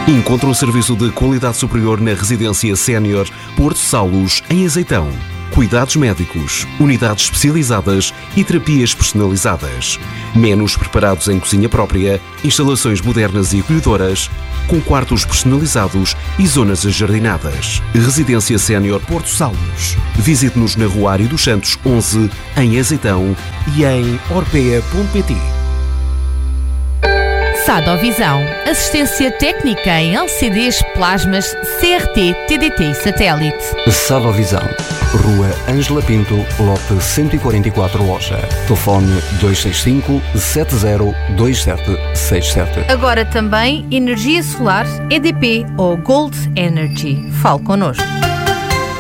Encontra um serviço de qualidade superior na Residência Sénior Porto Saulos, em Azeitão. Cuidados médicos, unidades especializadas e terapias personalizadas. Menus preparados em cozinha própria, instalações modernas e acolhedoras, com quartos personalizados e zonas ajardinadas. Residência Sénior Porto Saulos. Visite-nos na Rua Ário dos Santos 11, em Azeitão e em orpea.pt. Sadovisão. Assistência técnica em LCDs, plasmas, CRT, TDT e satélite. Sadovisão. Rua Ângela Pinto, lote 144 Loja. Telefone 265 702767. Agora também energia solar, EDP ou Gold Energy. Fale connosco.